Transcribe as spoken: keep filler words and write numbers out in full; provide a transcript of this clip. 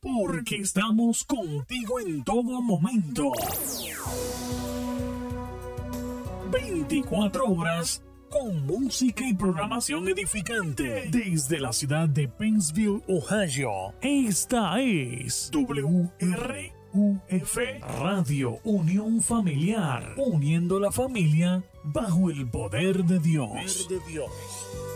porque estamos contigo en todo momento. veinticuatro horas con música y programación edificante desde la ciudad de Pennsville, Ohio. Esta es W R U F Radio Unión Familiar, uniendo la familia bajo el poder de Dios. Poder de Dios.